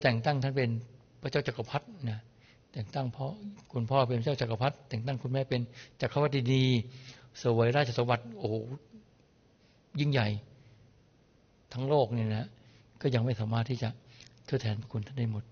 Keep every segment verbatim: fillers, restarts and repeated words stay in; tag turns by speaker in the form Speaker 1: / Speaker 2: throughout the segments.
Speaker 1: แต่งตั้งท่านเป็นพระเจ้าจักรพรรดินะแต่งตั้งพ่อคุณพ่อเป็นเจ้าจักรพรรดิแต่งตั้งคุณแม่เป็นจักรวรรดินีเสวยราชสมบัติโอ้ยิ่งใหญ่ทั้งโลกเนี่ยนะก็ยังไม่สามารถที่จะทดแทนพระคุณท่านได้หมด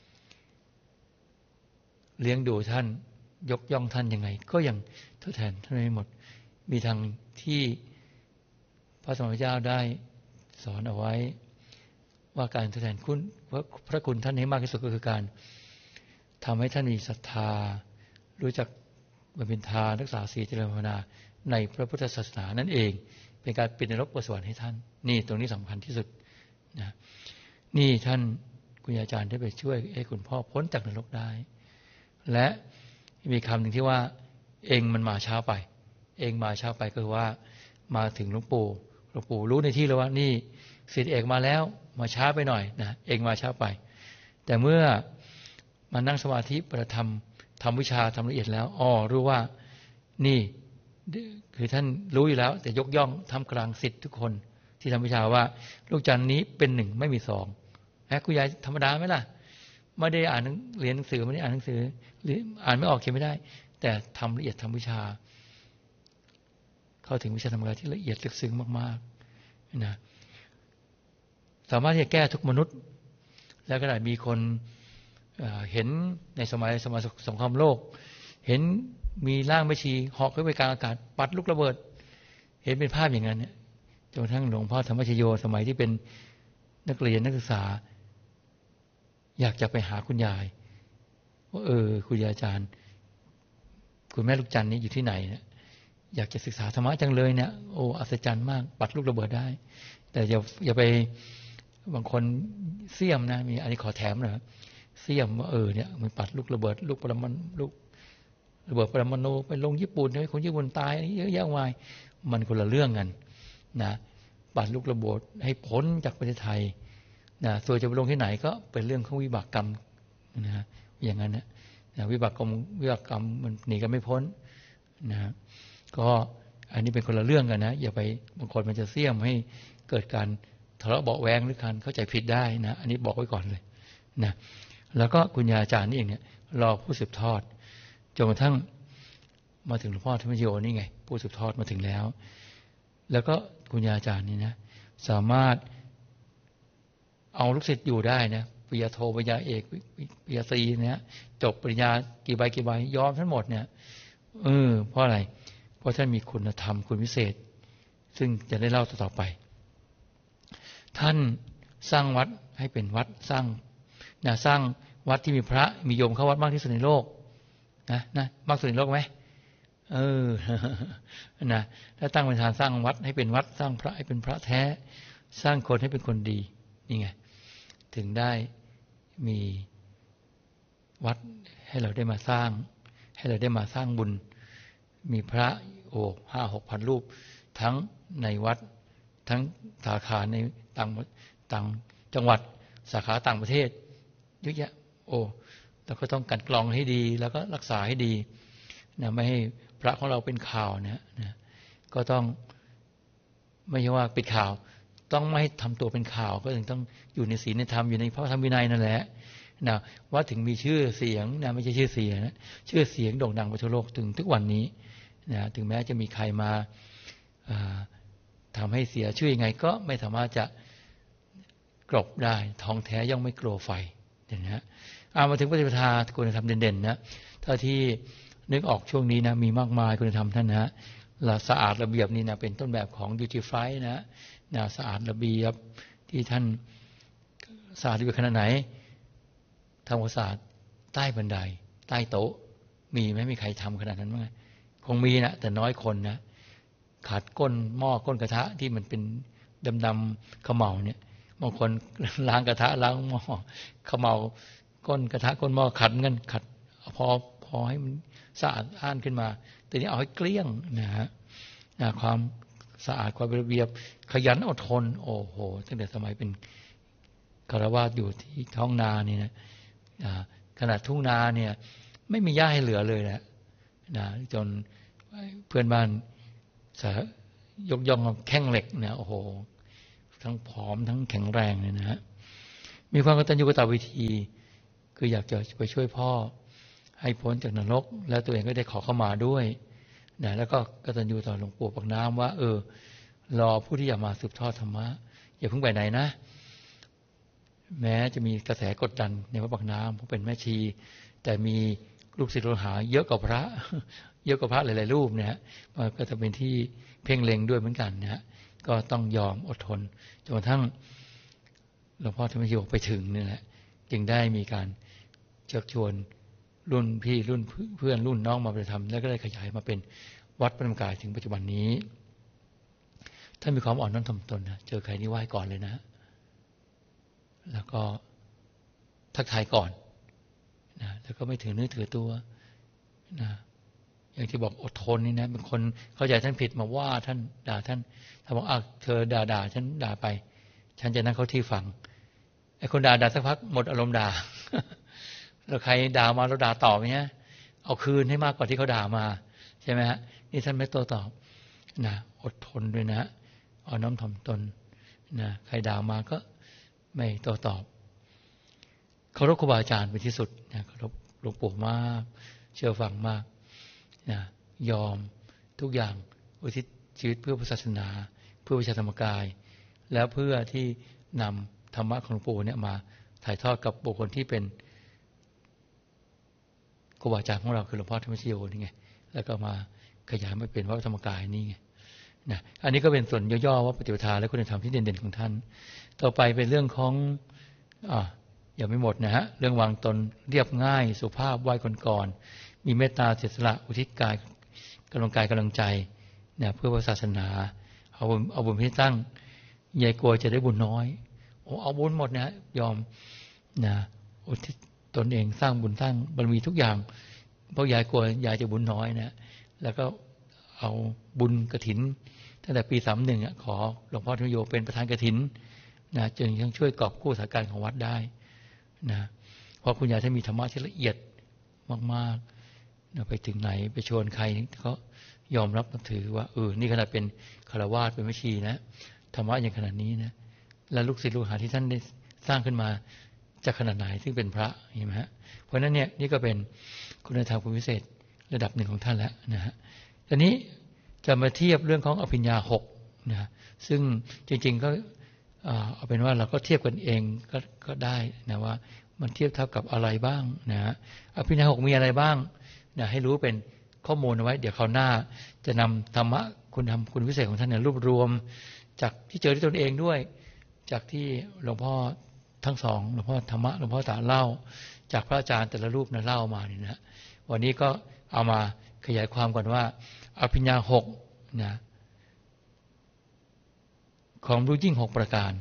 Speaker 1: เลี้ยงดูท่านยกย่องท่านยังไงก็ยังทดแทนท่านไม่หมดมีทางที่พระสมเด็จเจ้าได้สอนเอาไว้ว่าการทดแทนคุณพระคุณท่านให้มากที่สุดก็คือการทำให้ท่านมีศรัทธารู้จักบำเพ็ญทานรักษาศีลเจริญภาวนาในพระพุทธศาสนานั่นเองเป็นการปิดนรกเปิดสวรรค์ให้ท่านนี่ตรงนี้สำคัญที่สุดนะนี่ท่านคุณอาจารย์ได้ไปช่วยให้คุณพ่อพ้นจากนรกได้และมีคำหนึ่งที่ว่าเองมันมาช้าไปเองมาช้าไปก็คือว่ามาถึงหลวงปู่หลวงปู่รู้ในที่แล้วว่านี่ศิษย์เอกมาแล้วมาช้าไปหน่อยนะเองมาช้าไปแต่เมื่อมานั่งสมาธิปฏิธรรมทำวิชาทำละเอียดแล้วอ๋อรู้ว่านี่คือท่านรู้อยู่แล้วแต่ยกย่องทำกลางศิษย์ทุกคนที่ทำวิชาว่าลูกจันทร์นี้เป็นหนึ่งไม่มีสองแฮะคุณยายธรรมดาไหมล่ะไม่ได้อ่านเรียนหนังสือไม่ได้อ่านหนังสือหรืออ่านไม่ออกเขียนไม่ได้แต่ทำละเอียดทำวิชาเข้าถึงวิชาธรรมะที่ละเอียดลึกซึ้งมากๆนะสามารถที่จะแก้ทุกมนุษย์แล้วก็ได้มีคนเห็นในสมัยสมัยสงครามโลกเห็นมีร่างแม่ชีเหาะขึ้นไปกลางอากาศปัดลูกระเบิดเห็นเป็นภาพอย่างนั้นเนี่ยจนกระทั่งหลวงพ่อธรรมชโยสมัยที่เป็นนักเรียนนักศึกษาอยากจะไปหาคุณยายว่าเออคุณยายอาจารย์คุณแม่ลูกจันทร์นี้อยู่ที่ไหนเนี่ยอยากจะศึกษาธรรมะจังเลยเนี่ยโอ้อัศจรรย์มากปัดลูกระเบิดได้แต่อย่าอย่าไปบางคนเสี่ยมนะมีอันนี้ขอแถมหน่อยเสี่ยมว่าเออเนี่ยมันปัดลูกระเบิดลูกปรมาณูลูกระเบิดปรมาณูไปลงญี่ปุ่นให้คนญี่ปุ่นตายเยอะแยะมากมันคนละเรื่องกันนะปัดลูกระเบิดให้พ้นจากประเทศไทยนะส่วนจะไปลงที่ไหนก็เป็นเรื่องของวิบากกรรมนะอย่างนั้นนะนะวิบากกรรมวิบากกรรมมันหนีกันไม่พ้นนะก็อันนี้เป็นคนละเรื่องกันนะอย่าไปบางคนมันจะเสี่ยมให้เกิดการทะเลาะเบาะแวงหรือการเข้าใจผิดได้นะอันนี้บอกไว้ก่อนเลยนะแล้วก็คุณยายอาจารย์นี่เองเนี่ยรอผู้สืบทอดจนกระทั่งมาถึงหลวงพ่อธรรมชโยนี่ไงผู้สืบทอดมาถึงแล้วแล้วก็คุณยายอาจารย์นี่นะสามารถเอาลูกศิษย์อยู่ได้นะปริญญาโทปริญญาเอกปริญญาตรีเนี่ยจบปริญญากี่ใบกี่ใบยอมทั้งหมดเนี่ยเออเพราะอะไรเพราะท่านมีคุณธรรมคุณวิเศษซึ่งจะได้เล่าต่อไปท่านสร้างวัดให้เป็นวัดสร้างนะสร้างวัดที่มีพระมีโยมเข้าวัดมากที่สุดในโลกนะนะมากที่สุดในโลกไหมเออนะถ้าตั้งเป็นฐานสร้างวัดให้เป็นวัดสร้างพระให้เป็นพระแท้สร้างคนให้เป็นคนดีนี่ไงถึงได้มีวัดให้เราได้มาสร้างให้เราได้มาสร้างบุญมีพระโอ้ห้าหกพันรูปทั้งในวัดทั้งสาขาในต่างต่างจังหวัดสาขาต่างประเทศเยอะแยะโอ้เราก็ต้องกันกรองให้ดีแล้วก็รักษาให้ดีนะไม่ให้พระของเราเป็นข่าวนะนะก็ต้องไม่ใช่ว่าปิดข่าวต้องไม่ให้ทำตัวเป็นข่าวก็ถึงต้องอยู่ในศีลในธรรมอยู่ในพระธรรมวินัยนั่นแหละนะว่าถึงมีชื่อเสียงนะไม่ใช่ชื่อเสียงนะชื่อเสียงโด่งดังไปทั่วโลกถึงทุกวันนี้นะถึงแม้จะมีใครมาทำให้เสียชื่อยังไงก็ไม่สามารถจะกลบได้ทองแท้ย่อมไม่กลัวไฟนะฮะเอามาถึงปฏิปทาคุณธรรมเด่นๆนะเท่าที่นึกออกช่วงนี้นะมีมากมายคุณธรรมท่านนะละสะอาดระเบียบนี่นะเป็นต้นแบบของ Duty Free นะนะสะอาดระเบียบที่ท่านสะอาดระเบียบขนาดไหนทำความสะอาดใต้บันไดใต้โต๊ะมีไหมมีใครทำขนาดนั้นมั้ยคงมีนะแต่น้อยคนนะขัดก้นหม้อก้นกระทะที่มันเป็นดำๆเขม่าเนี่ยบางคนล้างกระทะล้างหม้อเขม่าก้นกระทะก้นหม้อขัดเงินขัดพอพอให้มันสะอาดอ้านขึ้นมาแต่นี้เอาให้เกลี้ยงนะฮะความสะอาดความระเบียบขยันอดทนโอ้โหตั้งแต่สมัยเป็นคฤหัสถ์อยู่ที่ท้องนานี่นะขนาดทุ่งนาเนี่ยไม่มีหญ้าให้เหลือเลยนะนะจนเพื่อนบ้านยกย่องแข้งเหล็กเนี่ยโอ้โหทั้งผอมทั้งแข็งแรงเลยนะฮะมีความกตัญญูกตเวทีคืออยากจะไปช่วยพ่อให้พ้นจากนรกแล้วตัวเองก็ได้ขอเข้ามาด้วยนะแล้วก็กตัญญูต่อหลวงปู่ปากน้ำว่าเออรอผู้ที่อยากมาสืบทอดธรรมะอย่าเพิ่งไปไหนนะแม้จะมีกระแสกดดันในวัดปากน้ำเพราะเป็นแม่ชีแต่มีลูกศิษย์ลูกหาเยอะกว่าพระเยอะกว่าพระหลายๆรูปเนี่ยมันก็จะเป็นที่เพ่งเล็งด้วยเหมือนกันนะฮะก็ต้องยอมอดทนจนกระทั่งหลวงพ่อธรรมชโยไปถึงนี่แหละจึงได้มีการเชิญชวนรุ่นพี่รุ่นเพื่อนรุ่นน้องมาปฏิธรรมแล้วก็ได้ขยายมาเป็นวัดพระธรรมกายถึงปัจจุบันนี้ท่านมีความอ่อนน้อมถ่อมตนนะเจอใครนี่ไหว้ก่อนเลยนะแล้วก็ทักทายก่อนนะแล้วก็ไม่ถือเนื้อถือตัวนะอย่างที่บอกอดทนนี่นะเป็นคนเข้าใจท่านผิดมาว่าท่านด่าท่านถ้าบอกอ่ะเธอด่าด่าฉันด่าไปฉันจะนั่งเข้าที่ฟังไอ้คนด่าด่าสักพักหมดอารมณ์ด่าแล้วใครด่ามาเราด่าตอบไหมฮะเอาคืนให้มากกว่าที่เขาด่ามาใช่ไหมฮะนี่ท่านไม่โต้ตอบนะอดทนด้วยนะอ่อนน้อมถ่อมตนนะใครด่ามาก็ไม่โต้ตอบเคารพครูบาอาจารย์เป็นที่สุดนะเคารพหลวงปู่มากเชื่อฟังมากนะยอมทุกอย่างอุทิศชีวิตเพื่อพุทธศาสนาเพื่อวิชาธรรมกายแล้วเพื่อที่นำธรรมะของหลวงปู่เนี่ยมาถ่ายทอดกับบุคคลที่เป็นครูบาอาจารย์ของเราคือหลวงพ่อธรรมชโยนี่ไงแล้วก็มาขยายมาเป็นวัดธรรมกายนี่ไงนะอันนี้ก็เป็นส่วนย่อๆว่าปฏิปทาและคุณธรรมที่เด่นๆของท่านต่อไปเป็นเรื่องของอ่ายังไม่หมดนะฮะเรื่องวางตนเรียบง่ายสุภาพไหว้คนก่อนมีเมตตาเสียสละอุทิศกายกำลังกายกำลังใจเนี่ยเพื่อศาสนาเอาบุญเอาบุญที่ตั้งยายกลัวจะได้บุญน้อยโอ้เอาบุญหมดนะยอมนะอุทิศตนเองสร้างบุญสร้างบารมีทุกอย่างเพราะยายกลัวยายจะบุญน้อยนะแล้วก็เอาบุญกฐินตั้งแต่ปีสามสิบเอ็ดอ่ะขอหลวงพ่อธรรมโยเป็นประธานกฐินนะจนยังช่วยกอบกู้สถานการณ์ของวัดได้นะเพราะคุณยายท่านมีธรรมะที่ละเอียดมากๆนะไปถึงไหนไปชวนใครเขายอมรับนับถือว่าเออนี่ขนาดเป็นฆราวาสเป็นแม่ชีนะธรรมะอย่างขนาดนี้นะและลูกศิษย์ลูกหาที่ท่านได้สร้างขึ้นมาจะขนาดไหนซึ่งเป็นพระเห็นไหมฮะเพราะนั้นเนี่ยนี่ก็เป็นคุณธรรมคุณวิเศษระดับหนึ่งของท่านแล้วนะฮะทีนี้จะมาเทียบเรื่องของอภิญญาหกนะซึ่งจริงๆก็เอาเป็นว่าเราก็เทียบกันเองก็ก็ได้นะว่ามันเทียบเท่ากับอะไรบ้างนะอภิญญาหกมีอะไรบ้างนะให้รู้เป็นข้อมูลเอาไว้เดี๋ยวคราวหน้าจะนำธรรมะคุณธรรมคุณวิเศษของท่านเนี่ยรวบรวมจากที่เจอที่ตนเองด้วยจากที่หลวงพ่อทั้งสองหลวงพ่อธรรมะหลวงพ่อตาเล่าจากพระอาจารย์แต่ละรูปนะเล่ามานี่นะวันนี้ก็เอามาขยายความก่อนว่าอภิญญาหกนะของรู้ยิ่งหกประการ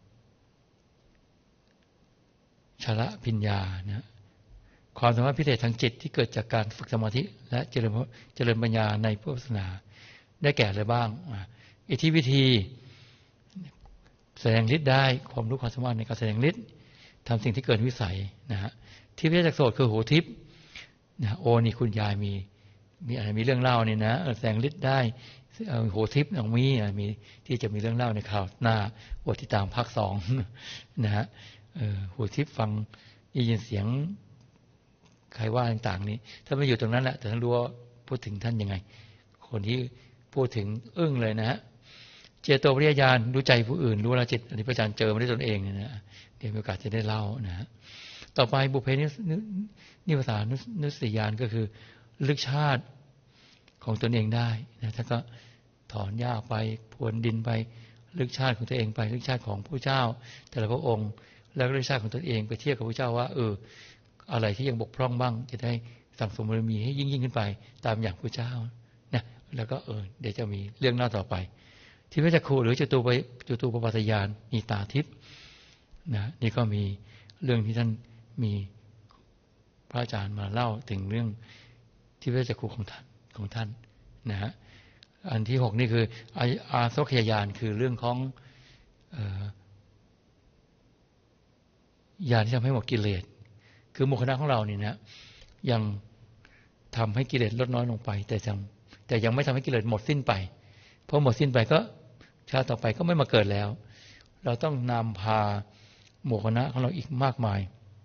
Speaker 1: ชละภิญญานะความสามารถพิเศษทางจิตที่เกิดจากการฝึกสมาธิและเจริญเจริญปัญญาในพุทธศาสนาได้แก่อะไรบ้างอิทธิวิธีแสดงฤทธิ์ได้ความรู้ความสามารถในการแสดงฤทธิ์ทำสิ่งที่เกินวิสัยนะฮะทิพยจักโสตคือโหทิพย์นะโอนี่คุณยายมีมีอะไรมีเรื่องเล่านี่นะแสดงฤทธิ์ได้โหทิพย์ของมีมีที่จะมีเรื่องเล่าในข่าวหน้าบทที่ตามภาคสองนะฮะโหทิพย์ฟังได้ยินเสียงใครว่าต่างๆนี้ถ้าไม่อยู่ตรงนั้นแหละแต่ท่านรู้ว่าพูดถึงท่านยังไงคนที่พูดถึงอึ้งเลยนะฮะเจโตปริยญาณรู้ใจผู้อื่นรู้ละจิตอันนี้พระอาจารย์เจอมาด้วยตนเองนะเดี๋ยวมีโอกาสจะได้เล่านะฮะต่อไปบุพเพนิวาสานุสติญาณก็คือลึกชาติของตนเองได้นะท่านก็ถอนหญ้าไปพรวนดินไปลึกชาติของตัวเองไปลึกชาติของผู้เจ้าแต่ละพระองค์แล้วก็ลึกชาติของตนเองไปเทียบกับพระเจ้าว่าเอออะไรที่ยังบกพร่องบ้างจะได้สั่งสมบารมีให้ยิ่งยิ่งขึ้นไปตามอย่างพระเจ้านะแล้วก็เออเดี๋ยวจะมีเรื่องหน้าต่อไปทิพยจักขุหรือจตุปจตุปปัฏฐญาณมีตาทิพย์นะนี่ก็มีเรื่องที่ท่านมีพระอาจารย์มาเล่าถึงเรื่องทิพยจักขุของท่านของท่านนะฮะอันที่หกนี่คืออาสวัคยญาณคือเรื่องของญาณที่ทำให้หมดกิเลสคือหมู่คณะของเรานี่นะยังทำให้กิเลสลดน้อยลงไปแต่ยังแต่ยังไม่ทำให้กิเลสหมดสิ้นไปเพราะหมดสิ้นไปก็ชาติต่อไปก็ไม่มาเกิดแล้วเราต้องนำพาหมู่คณะของเราอีกมากมาย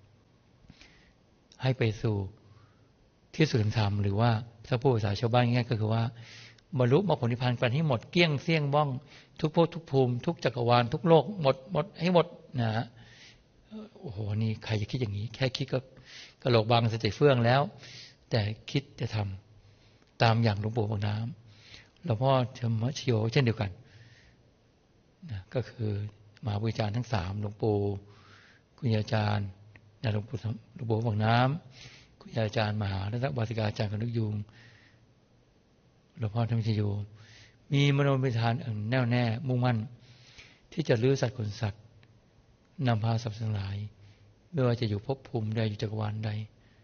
Speaker 1: ให้ไปสู่ที่สุดธรรมหรือว่าถ้าพูดภาษาชาวบ้านง่ายๆก็คือว่าบรรลุมรรคผลนิพพานกันให้หมดเกลี้ยงเสี่ยงบ้องทุกภพทุกภูมิทุกจักรวาลทุกโลกหมดหมดให้หมดนะฮะโอ้โหนี่ใครจะคิดอย่างนี้แค่คิดก็กระโหลกบางสติเฟื่องแล้วแต่คิดจะทำตามอย่างหลวงปู่ปากน้ำหลวงพ่อธรรมชโยเช่นเดียวกันนะก็คือมหาวิจารณ์ทั้งสามหลวงปู่คุณอาจารย์นะหลวงปู่หลวงปู่ปากน้ำคุณอาจารย์มหารัตนวาสิกาอาจารย์กนุยุงหลวงพ่อธรรมชโยมีมโนมิทานอันแน่วแน่มุ่งมั่นที่จะลื้อสัตว์ขนสัตว์นำพาสัตว์ทั้งหลายไม่ว่าจะอยู่ภพภูมิใดอยู่จักรวาลใด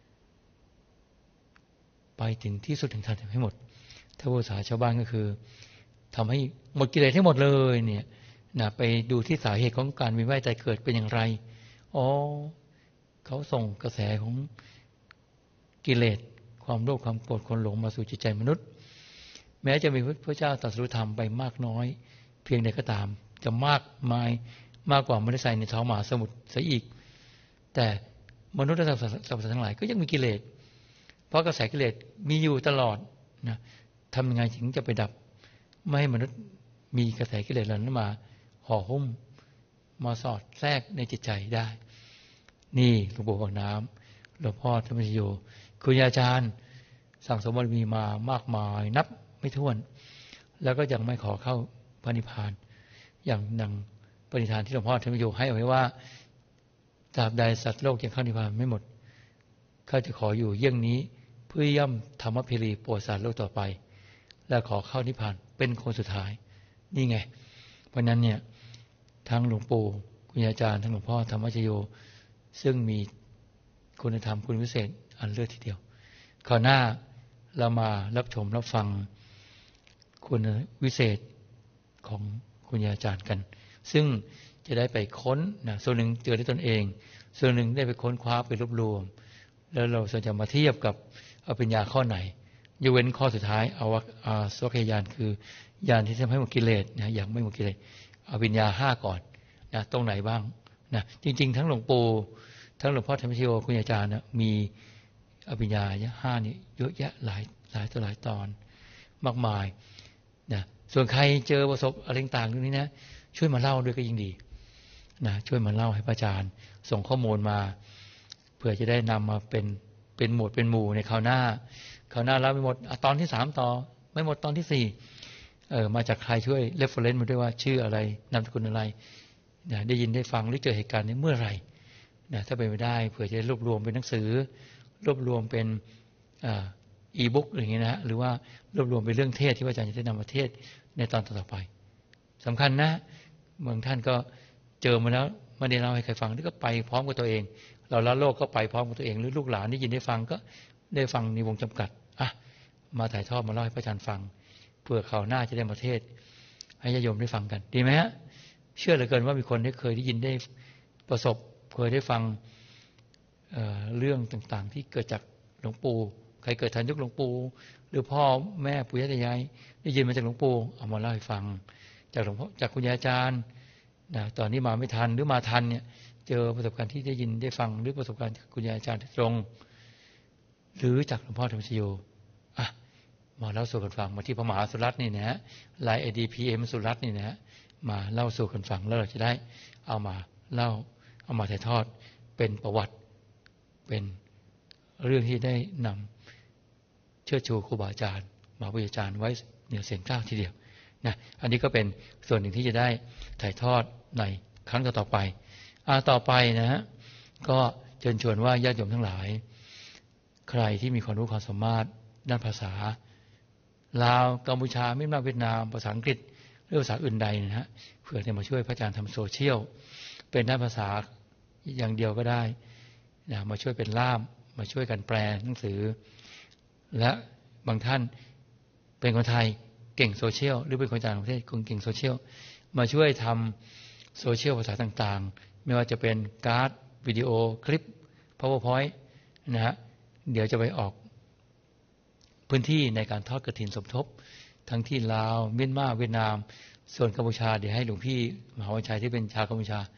Speaker 1: ไปถึงที่สุดแห่งธรรมให้หมดถ้าภาษาชาวบ้านก็คือทำให้หมดกิเลสให้หมดเลยเนี่ยนะไปดูที่สาเหตุของการมีว่ายตายเกิดเป็นอย่างไรอ๋อเขาส่งกระแสของกิเลสความโลภความโกรธความหลงมาสู่จิตใจมนุษย์แม้จะมีพระเจ้าตรัสรู้ธรรมไปมากน้อยเพียงใดก็ตามจะมากมายมากกว่ามนุษย์ในท้องมหาสมุทรเสียอีกแต่มนุษย์และสัตว์ทั้งหลายก็ยังมีกิเลสเพราะกระแสกิเลสมีอยู่ตลอดนะทำยังไงถึงจะไปดับไม่ให้มนุษย์มีกระแสกิเลสเหล่านั้นมาห่อหุ้มมาสอดแทรกในจิตใจได้นี่หลวงปู่ปากน้ำหลวงพ่อธรรมชโยคุณอาจารย์สั่งสมบารมีมามากมายนับไม่ถ้วนแล้วก็ยังไม่ขอเข้าพระนิพพานอย่างดังปณิธานที่หลวงพ่อธรรมชโยให้เอาไว้ว่าตราบใดสัตว์โลกยังเข้านิพพานไม่หมดข้าจะขออยู่เยี่ยงนี้เพื่อย่ำธรรมภิรีโปรดสัตว์โลกต่อไปและขอเข้านิพพานเป็นคนสุดท้ายนี่ไงเพราะนั้นเนี่ยทั้งหลวงปู่คุณอาจารย์ทั้งหลวงพ่อธรรมชโยซึ่งมีคุณธรรมคุณวิเศษอันเลิศทีเดียวคราวหน้าเรามารับชมรับฟังคุณวิเศษของคุณอาจารย์กันซึ่งจะได้ไปค้นนะส่วนหนึ่งเจอด้วยตนเองส่วนหนึ่งได้ไปค้นคว้าไปรวบรวมแล้วเราจะมาเทียบกับอภิญญาข้อไหนยกเว้นข้อสุดท้ายเอาว่าอาสวัคยานคือญาณที่ทำให้หมดกิเลสนะอย่างไม่หมดกิเลสอภิญญาห้าก่อนนะตรงไหนบ้างนะจริงๆทั้งหลวงปู่ทั้งหลวงพ่อธรรมชโยคุณอาจารย์นะมีอภิญญาห้านี่เยอะแยะหลายหลายต่อหลายตอนมากมายนะส่วนใครเจอประสบอะไรต่างๆตรงนี้นะช่วยมาเล่าด้วยก็ยิ่งดีนะช่วยมาเล่าให้พระอาจารย์ส่งข้อมูลมาเพื่อจะได้นำมาเป็นเป็นหมวดเป็นหมู่ในคราวหน้าคราวหน้าเราไม่หมดตอนที่สามต่อไม่หมดตอนที่สี่เออมาจากใครช่วยเรฟเฟอเรนซ์มาด้วยว่าชื่ออะไรนามสกุลอะไรนะได้ยินได้ฟังหรือเจอเหตุการณ์นี้เมื่อไหร่นะถ้าเป็นไปได้เผื่อจะรวบรวมเป็นหนังสือรวบรวมเป็นอีบุ๊กอย่างนี้นะหรือว่ารวบรวมเป็นเรื่องเทศที่พระอาจารย์จะได้นำมาเทศในตอนต่อไปสำคัญนะบางท่านก็เจอมาแล้วไม่ได้เล่าให้ใครฟังนี่ก็ไปพร้อมกับตัวเองเราละโลกก็ไปพร้อมกับตัวเองหรือลูกหลานได้ยินได้ฟังก็ได้ฟังในวงจำกัดอ่ะมาถ่ายทอดมาเล่าให้พระอาจารย์ฟังเพื่อคราวหน้าจะได้มาเทศให้ญาติโยมได้ฟังกันดีไหมฮะเชื่อเหลือเกินว่ามีคนได้เคยได้ยินได้ประสบเคยได้ฟัง เอ่อ เรื่องต่างๆที่เกิดจากหลวงปู่ใครเกิดทันยุคหลวงปู่หรือพ่อแม่ปู่ย่าตายายได้ยินมาจากหลวงปู่เอามาเล่าให้ฟังจากหลวงพ่อจากคุณยายอาจารย์นะตอนนี้มาไม่ทันหรือมาทันเนี่ยเจอประสบการณ์ที่ได้ยินได้ฟังหรือประสบการณ์จากคุณยายอาจารย์ตรงหรือจากหลวงพ่อธรรมชโยอ่ะมาเล่าสู่กันฟังมาที่พระมหาสุรัตน์นี่นะฮะไลน์ ไอ ดี พี เอ็ม สุรัตน์นี่นะฮะมาเล่าสู่กันฟังแล้วเราจะได้เอามาเล่าเอามาถ่ายทอดเป็นประวัติเป็นเรื่องที่ได้นำเชิดชูครูบาอาจารย์มหาวิทยาจารย์ไว้เหนือเสียงก้าวทีเดียวนะอันนี้ก็เป็นส่วนหนึ่งที่จะได้ถ่ายทอดในครั้งต่อไปอ่าต่อไปนะฮะก็เชิญชวนว่าญาติโยมทั้งหลายใครที่มีความรู้ความสามารถด้านภาษาลาวกัมพูชาเมียนมาเวียดนามภาษาอังกฤษหรือภาษาอื่นใดนะฮะเพื่อจะมาช่วยพระอาจารย์ทำโซเชียลเป็นด้านภาษาอย่างเดียวก็ได้นะมาช่วยเป็นล่ามมาช่วยกันแปลหนังสือและบางท่านเป็นคนไทยเก่งโซเชียลหรือเป็นคนต่างประเทศเก่งโซเชียลมาช่วยทำโซเชียลภาษาต่างๆไม่ว่าจะเป็นการ์ดวิดีโอคลิป PowerPoint นะฮะเดี๋ยวจะไปออกพื้นที่ในการทอดกฐินสมทบทั้งที่ลาวเมียนมาเวียดนามส่วนกัมพูชาเดี๋ยวให้หลวงพี่มหาวิชัยที่เป็นชาวกัมพูชาไป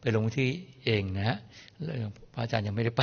Speaker 1: ไปลงที่เองนะฮะพระอาจารย์ยังไม่ได้ไป